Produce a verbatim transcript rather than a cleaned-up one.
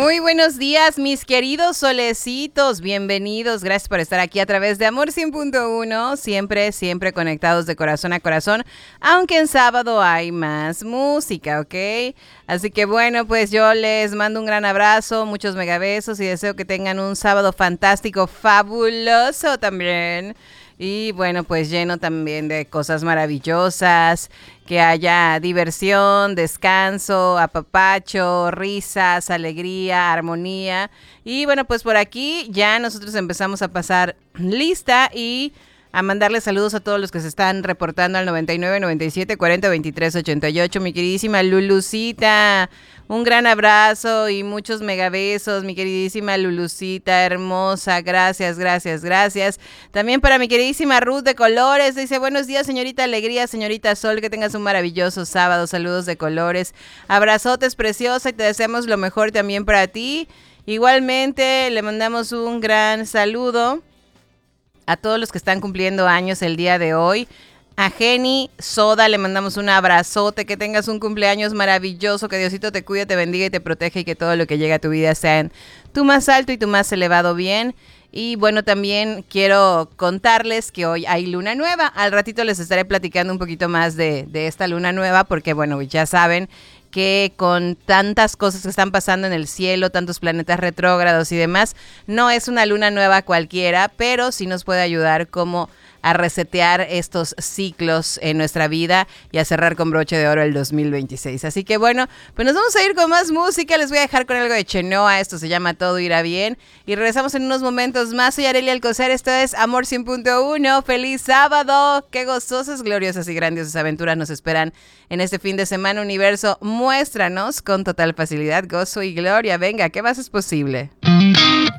Muy buenos días, mis queridos solecitos, bienvenidos, gracias por estar aquí a través de Amor cien punto uno, siempre, siempre conectados de corazón a corazón, aunque en sábado hay más música, ¿ok? Así que bueno, pues yo les mando un gran abrazo, muchos megabesos y deseo que tengan un sábado fantástico, fabuloso también. Y bueno, pues lleno también de cosas maravillosas, que haya diversión, descanso, apapacho, risas, alegría, armonía. Y bueno, pues por aquí ya nosotros empezamos a pasar lista y a mandarle saludos a todos los que se están reportando al noventa y nueve, noventa y siete, cuarenta, veintitrés, ochenta y ocho. Mi queridísima Lulucita, un gran abrazo y muchos megabesos, mi queridísima Lulucita, hermosa, gracias, gracias, gracias. También para mi queridísima Ruth de Colores, dice, buenos días, señorita Alegría, señorita Sol, que tengas un maravilloso sábado, saludos de Colores, abrazotes preciosa y te deseamos lo mejor también para ti. Igualmente le mandamos un gran saludo a todos los que están cumpliendo años el día de hoy. A Jenny Soda le mandamos un abrazote, que tengas un cumpleaños maravilloso, que Diosito te cuide, te bendiga y te protege y que todo lo que llegue a tu vida sea en tu más alto y tu más elevado bien. Y bueno, también quiero contarles que hoy hay luna nueva. Al ratito les estaré platicando un poquito más de, de esta luna nueva porque bueno, ya saben que con tantas cosas que están pasando en el cielo, tantos planetas retrógrados y demás, no es una luna nueva cualquiera, pero sí nos puede ayudar como a resetear estos ciclos en nuestra vida y a cerrar con broche de oro el dos mil veintiséis. Así que bueno, pues nos vamos a ir con más música. Les voy a dejar con algo de Chenoa. Esto se llama Todo Irá Bien. Y regresamos en unos momentos más. Soy Arely Alcocer. Esto es Amor cien punto uno. ¡Feliz sábado! ¡Qué gozosas, gloriosas y grandiosas aventuras nos esperan en este fin de semana! Universo, muéstranos con total facilidad, gozo y gloria. Venga, ¿qué más es posible?